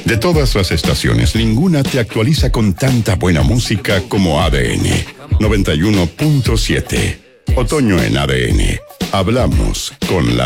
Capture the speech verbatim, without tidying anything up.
De todas las estaciones, ninguna te actualiza con tanta buena música como A D N noventa y uno punto siete. Otoño en A D N. Hablamos con la